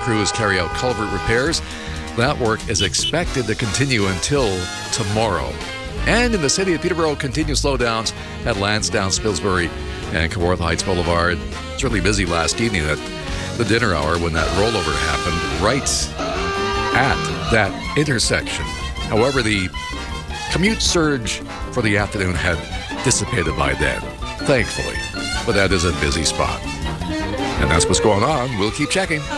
crews carry out culvert repairs. That work is expected to continue until tomorrow. And in the city of Peterborough, continued slowdowns at Lansdowne, Spilsbury, and Kawartha Heights Boulevard. It's really busy last evening at the dinner hour when that rollover happened right at that intersection. However, the commute surge for the afternoon had dissipated by then, thankfully. But that is a busy spot. And that's what's going on. We'll keep checking.